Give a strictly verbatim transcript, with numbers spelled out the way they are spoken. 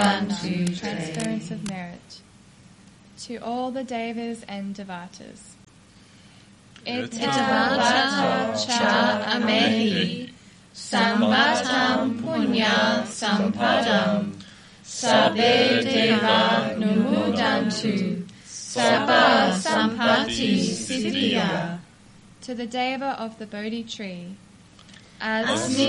Bhavantu Transference of merit. To all the Devas and Devatas. Etavata cha amehi samvatam punya sampadam sabbe deva numudantu sabba sampati siddhya. To the Deva of the Bodhi tree. As Asmi